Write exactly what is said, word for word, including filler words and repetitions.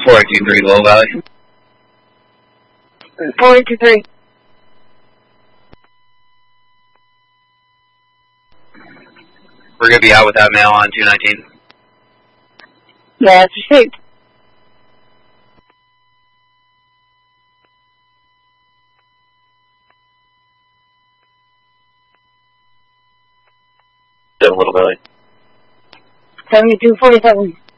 four eight two three, Low Valley. four eight two three. We're going to be out with that mail on two nineteen. Yeah, it's received. Seven Little Valley. seventy-two forty-seven.